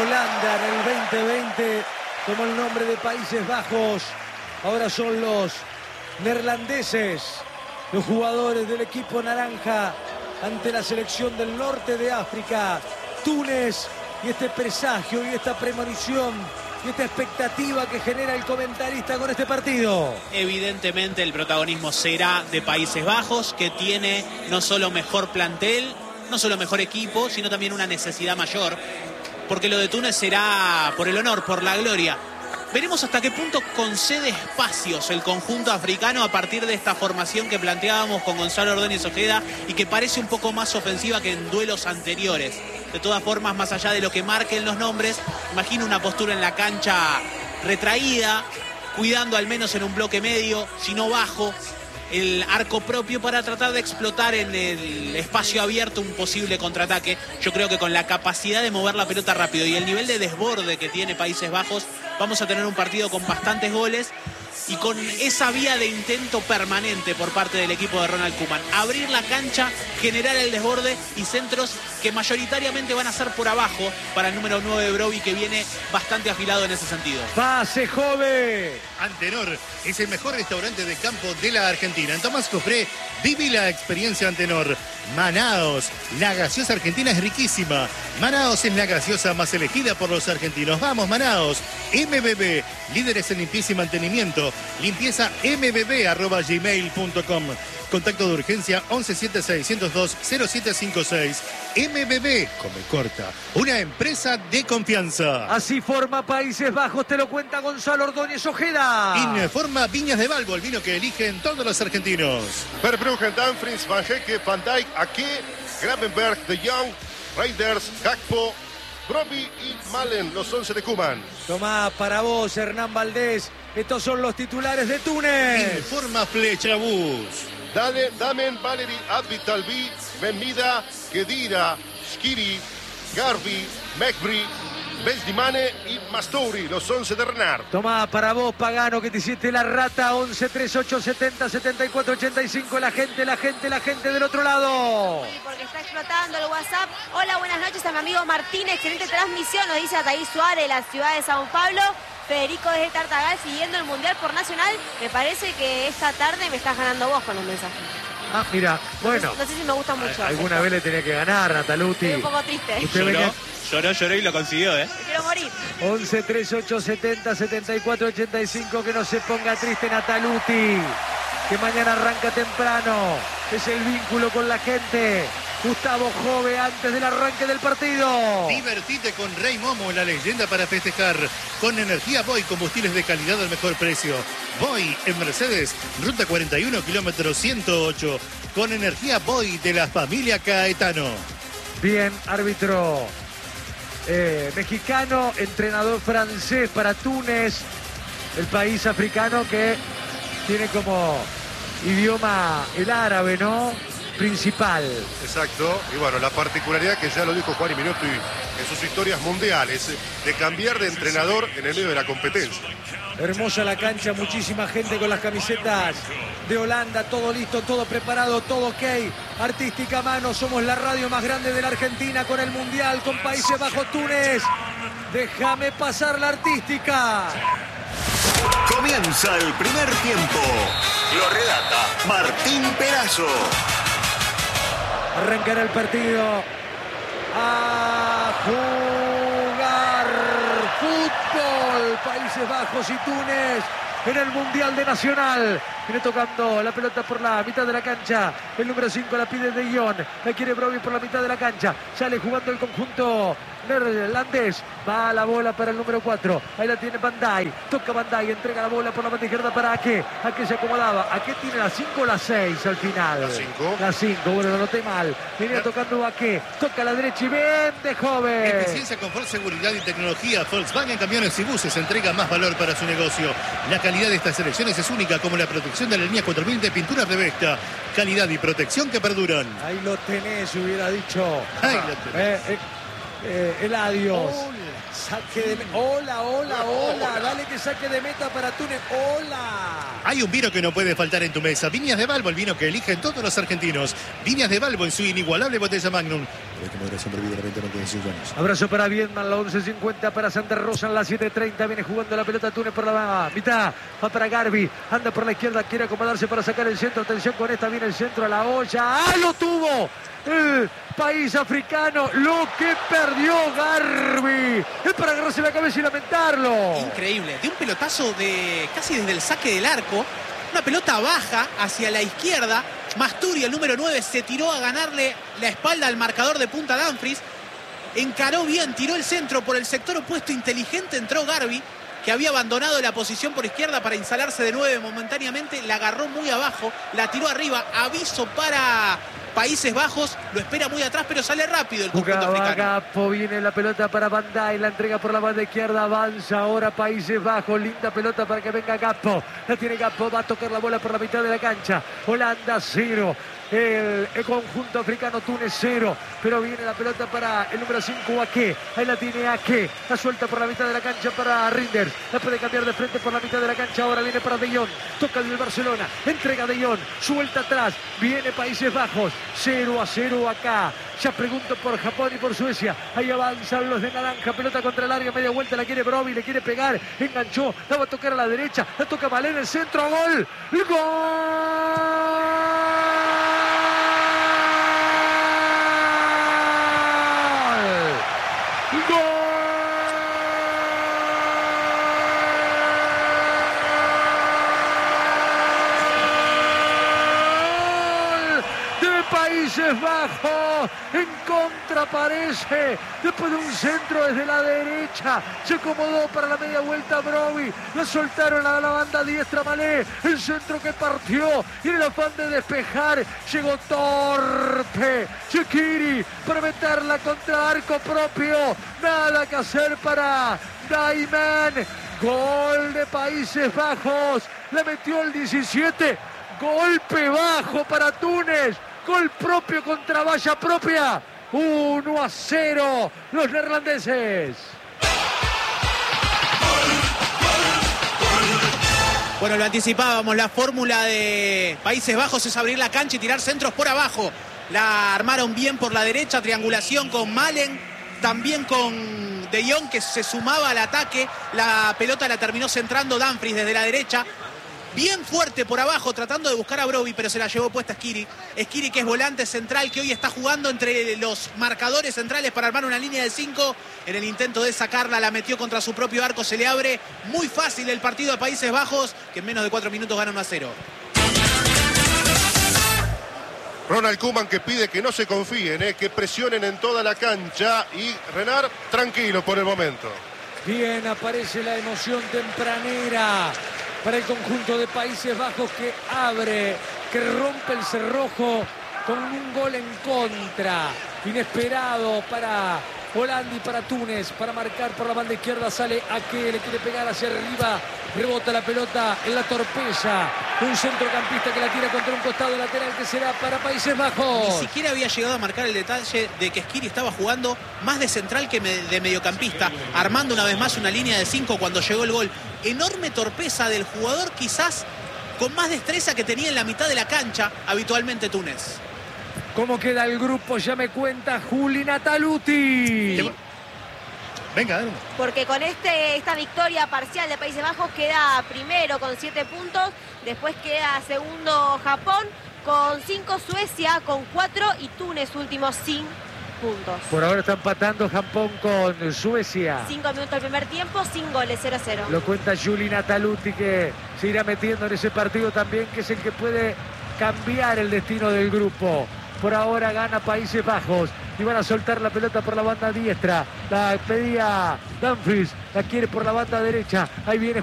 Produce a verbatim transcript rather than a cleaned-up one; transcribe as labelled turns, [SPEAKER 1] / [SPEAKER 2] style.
[SPEAKER 1] Holanda en el veinte veinte tomó el nombre de Países Bajos. Ahora son los neerlandeses, los jugadores del equipo naranja ante la selección del norte de África, Túnez, y este presagio y esta premonición y esta expectativa que genera el comentarista con este partido.
[SPEAKER 2] Evidentemente el protagonismo será de Países Bajos, que tiene no solo mejor plantel, no solo mejor equipo, sino también una necesidad mayor, porque lo de Túnez será por el honor, por la gloria. Veremos hasta qué punto concede espacios el conjunto africano a partir de esta formación que planteábamos con Gonzalo Ordóñez Ojeda y que parece un poco más ofensiva que en duelos anteriores. De todas formas, más allá de lo que marquen los nombres, imagino una postura en la cancha retraída, cuidando al menos en un bloque medio, si no bajo, el arco propio para tratar de explotar en el espacio abierto un posible contraataque. Yo creo que con la capacidad de mover la pelota rápido y el nivel de desborde que tiene Países Bajos, vamos a tener un partido con bastantes goles y con esa vía de intento permanente por parte del equipo de Ronald Koeman. Abrir la cancha, generar el desborde y centros que mayoritariamente van a ser por abajo para el número nueve de Broby, que viene bastante afilado en ese sentido.
[SPEAKER 1] ¡Pase, joven!
[SPEAKER 3] Antenor es el mejor restaurante de campo de la Argentina. En Tomás Cofré, viví la experiencia Antenor. Manaos, la gaseosa argentina es riquísima. Manaos es la gaseosa más elegida por los argentinos. Vamos, Manaos. M B B, líderes en limpieza y mantenimiento. Limpieza m b b arroba gmail punto com. Contacto de urgencia once siete seiscientos dos cero siete cinco seis. M B B, come corta, una empresa de confianza.
[SPEAKER 1] Así forma Países Bajos, te lo cuenta Gonzalo Ordóñez Ojeda.
[SPEAKER 3] Informa Viñas de Valgo, el vino que eligen todos los argentinos.
[SPEAKER 4] Verbruggen, Dumfries, Van Hecke, Van Dijk, Ake, Gravenberg, De Jong, Reinders, Gakpo, Broby y Malen, los once de Koeman.
[SPEAKER 1] Tomá para vos, Hernán Valdés. Estos son los titulares de Túnez.
[SPEAKER 3] Informa Flechabús.
[SPEAKER 4] Dale, Damen, Valery, Advitalvi, Memida, Kedira, Skiri, Garbi, Mekbri, Bezdimane y Mastouri, los once de Renard.
[SPEAKER 1] Tomá para vos, Pagano, que te hiciste la rata. Once treinta y ocho setenta setenta y cuatro ochenta y cinco. La gente, la gente, la gente del otro lado.
[SPEAKER 5] Sí, porque está explotando el WhatsApp. Hola, buenas noches a mi amigo Martín. Excelente transmisión, nos dice Ataí Suárez de la ciudad de Sao Paulo. Federico desde Tartagal siguiendo el Mundial por Nacional. Me parece que esta tarde me estás ganando vos con un mensaje.
[SPEAKER 1] Ah, mira, bueno.
[SPEAKER 5] No sé, no sé si me gusta mucho.
[SPEAKER 1] Alguna vez le tenía que ganar, Nataluti.
[SPEAKER 5] Estoy un poco triste.
[SPEAKER 2] Lloró, venía... lloró, lloró y lo consiguió, ¿eh?
[SPEAKER 5] Me quiero morir.
[SPEAKER 1] once treinta y ocho setenta setenta y cuatro ochenta y cinco. Que no se ponga triste Nataluti, que mañana arranca temprano. Es el vínculo con la gente. Gustavo Jove antes del arranque del partido.
[SPEAKER 3] Divertite con Rey Momo, la leyenda para festejar. Con energía Boy, combustibles de calidad al mejor precio. Boy en Mercedes, ruta cuarenta y uno, kilómetro ciento ocho. Con energía Boy de la familia Caetano.
[SPEAKER 1] Bien, árbitro eh, mexicano, entrenador francés para Túnez, el país africano que tiene como idioma el árabe, ¿no? Principal.
[SPEAKER 4] Exacto, y bueno, la particularidad que ya lo dijo Juan y Minuto en sus historias mundiales, de cambiar de entrenador en el medio de la competencia.
[SPEAKER 1] Hermosa la cancha, muchísima gente con las camisetas de Holanda, todo listo, todo preparado, todo ok. Artística mano, somos la radio más grande de la Argentina con el Mundial, con Países Bajos, Túnez. Déjame pasar la artística.
[SPEAKER 6] Comienza el primer tiempo. Lo relata Martín Perazo.
[SPEAKER 1] Arrancará el partido. A jugar fútbol. Países Bajos y Túnez en el Mundial de Nacional. Viene tocando la pelota por la mitad de la cancha. El número cinco la pide De Jong. La quiere Broby por la mitad de la cancha. Sale jugando el conjunto neerlandés. Va la bola para el número cuatro. Ahí la tiene Van Dijk. Toca Van Dijk. Entrega la bola por la banda izquierda para Ake. Ake se acomodaba. Ake tiene la cinco o la seis al final.
[SPEAKER 4] La cinco.
[SPEAKER 1] La cinco. Bueno, lo noté mal. Viene tocando Ake. Toca a la derecha y vende, joven.
[SPEAKER 3] Eficiencia, confort, seguridad y tecnología. Volkswagen Camiones y Buses entrega más valor para su negocio. La calidad de estas selecciones es única, como la protección de la línea cuatro mil de pinturas de Vesta. Calidad y protección que perduran.
[SPEAKER 1] Ahí lo tenés, hubiera dicho.
[SPEAKER 3] Ahí lo tenés.
[SPEAKER 1] Eh, eh, eh, el adiós. Saque de meta. Hola, hola, hola. Dale que saque de meta para Túnez. Hola.
[SPEAKER 3] Hay un vino que no puede faltar en tu mesa. Viñas de Balbo, el vino que eligen todos los argentinos. Viñas de Balbo en su inigualable botella Magnum.
[SPEAKER 1] Abrazo para Viedman, la once cincuenta para Santa Rosa en la siete treinta. Viene jugando la pelota Túnez por la mitad. Va para Garbi. Anda por la izquierda. Quiere acomodarse para sacar el centro. Atención con esta. Viene el centro a la olla. ¡Ah, lo tuvo! El país africano. Lo que perdió Garbi. Es para agarrarse la cabeza y lamentarlo.
[SPEAKER 2] Increíble. De un pelotazo de casi desde el saque del arco. Una pelota baja hacia la izquierda. Masturi, el número nueve, se tiró a ganarle la espalda al marcador de punta Dumfries. Encaró bien, tiró el centro por el sector opuesto. Inteligente entró Garbi, que había abandonado la posición por izquierda para instalarse de nueve momentáneamente. La agarró muy abajo, la tiró arriba. Aviso para Países Bajos. Lo espera muy atrás, pero sale rápido el conjunto
[SPEAKER 1] Jugaba
[SPEAKER 2] africano.
[SPEAKER 1] Gapo, viene la pelota para Van Dijk, la entrega por la banda izquierda, avanza ahora Países Bajos, linda pelota para que venga Gapo, la tiene Gapo, va a tocar la bola por la mitad de la cancha, Holanda cero, el, el conjunto africano Túnez cero, pero viene la pelota para el número cinco, Ake, ahí la tiene Ake, la suelta por la mitad de la cancha para Reinders, la puede cambiar de frente por la mitad de la cancha, ahora viene para De Jong, toca el Barcelona, entrega De Jong, suelta atrás, viene Países Bajos, cero a cero acá. Ya pregunto por Japón y por Suecia. Ahí avanzan los de naranja. Pelota contra el área, media vuelta. La quiere Broby, le quiere pegar. Enganchó. La va a tocar a la derecha. La toca Malé en el centro. ¡Gol! ¡Gol! ¡Gol! Países Bajos, en contra aparece, después de un centro desde la derecha, se acomodó para la media vuelta Broby, la soltaron a la banda diestra Malé, el centro que partió, y en el afán de despejar, llegó torpe, Shaqiri, para meterla contra arco propio, nada que hacer para Daiman, gol de Países Bajos, le metió el diecisiete, golpe bajo para Túnez, gol propio contra valla propia. uno a cero los neerlandeses.
[SPEAKER 2] Bueno, lo anticipábamos. La fórmula de Países Bajos es abrir la cancha y tirar centros por abajo. La armaron bien por la derecha. Triangulación con Malen. También con De Jong, que se sumaba al ataque. La pelota la terminó centrando Dumfries desde la derecha. Bien fuerte por abajo, tratando de buscar a Broby, pero se la llevó puesta Shaqiri. Shaqiri, que es volante central, que hoy está jugando entre los marcadores centrales para armar una línea de cinco. En el intento de sacarla, la metió contra su propio arco. Se le abre muy fácil el partido a Países Bajos, que en menos de cuatro minutos gana uno a cero.
[SPEAKER 4] Ronald Koeman, que pide que no se confíen, eh, que presionen en toda la cancha. Y Renard, tranquilo por el momento.
[SPEAKER 1] Bien, aparece la emoción tempranera para el conjunto de Países Bajos, que abre, que rompe el cerrojo con un gol en contra. Inesperado para Holanda y para Túnez, para marcar por la banda izquierda. Sale Ake, le quiere pegar hacia arriba, rebota la pelota en la torpeza. Un centrocampista que la tira contra un costado lateral, que será para Países Bajos.
[SPEAKER 2] Ni siquiera había llegado a marcar el detalle de que Shaqiri estaba jugando más de central que de mediocampista, armando una vez más una línea de cinco cuando llegó el gol. Enorme torpeza del jugador, quizás con más destreza que tenía en la mitad de la cancha habitualmente Túnez.
[SPEAKER 1] ¿Cómo queda el grupo? Ya me cuenta Juli Nataluti.
[SPEAKER 3] Sí. Venga, dale.
[SPEAKER 5] Porque con este, esta victoria parcial de Países Bajos queda primero con siete puntos. Después queda segundo Japón con cinco, Suecia con cuatro y Túnez último sin puntos.
[SPEAKER 1] Por ahora está empatando Japón con Suecia.
[SPEAKER 5] Cinco minutos del primer tiempo, sin goles, cero a cero.
[SPEAKER 1] Lo cuenta Juli Nataluti, que se irá metiendo en ese partido también, que es el que puede cambiar el destino del grupo. Por ahora gana Países Bajos y van a soltar la pelota por la banda diestra. La pedía Dumfries, la quiere por la banda derecha. Ahí viene